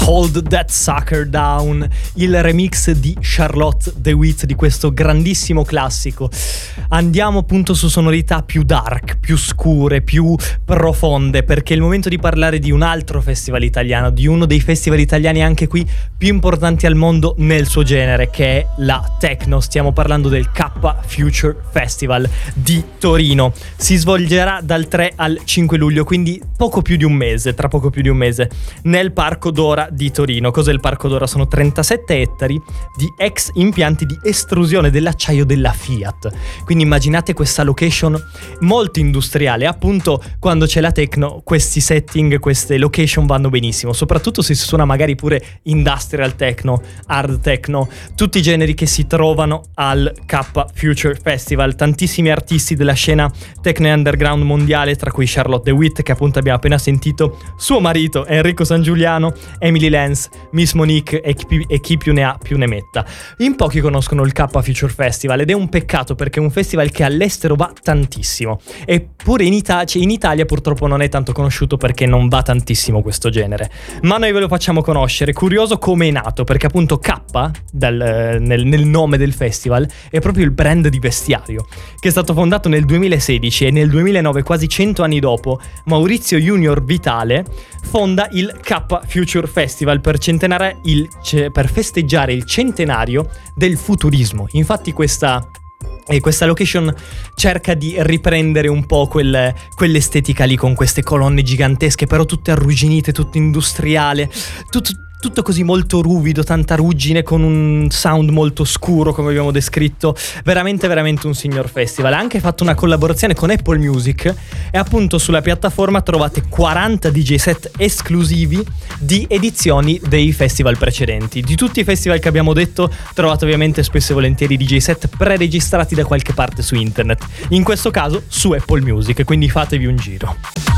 Hold That Sucker Down, il remix di Charlotte de Witte di questo grandissimo classico. Andiamo appunto su sonorità più dark, più scure, più profonde, perché è il momento di parlare di un altro festival italiano, di uno dei festival italiani anche qui più importanti al mondo nel suo genere, che è la techno. Stiamo parlando del K Future Festival di Torino. Si svolgerà dal 3 al 5 luglio, quindi poco più di un mese, tra poco più di un mese, nel Parco Dora di Torino. Cos'è il Parco Dora? Sono 37 ettari di ex impianti di estrusione dell'acciaio della Fiat. Quindi immaginate questa location molto industriale. Appunto, quando c'è la techno, questi setting, queste location vanno benissimo, soprattutto se si suona magari pure industrial techno, hard techno, tutti i generi che si trovano al K Future Festival. Tantissimi artisti della scena techno e underground mondiale, tra cui Charlotte de Witte, che appunto abbiamo appena sentito, suo marito Enrico San Giuliano, Emily Lenz, Miss Monique e chi più ne ha più ne metta. In pochi conoscono il K Future Festival ed è un peccato, perché è un festival che all'estero va tantissimo, eppure in Italia purtroppo non è tanto conosciuto perché non va tantissimo questo genere, ma noi ve lo facciamo conoscere. Curioso come è nato, perché appunto K nel nome del festival è proprio il brand di vestiario, che è stato fondato nel 2016 e nel 2009, quasi 100 anni dopo, Maurizio Junior Vitale fonda il K Future Festival per festeggiare il centenario del futurismo. Infatti questa location cerca di riprendere un po' quell'estetica lì, con queste colonne gigantesche, però tutte arrugginite, tutto industriale, tutto così molto ruvido, tanta ruggine, con un sound molto scuro, come abbiamo descritto. Veramente veramente un signor festival. Ha anche fatto una collaborazione con Apple Music e appunto sulla piattaforma trovate 40 DJ set esclusivi di edizioni dei festival precedenti. Di tutti i festival che abbiamo detto trovate ovviamente spesso e volentieri DJ set preregistrati da qualche parte su internet, in questo caso su Apple Music, quindi fatevi un giro.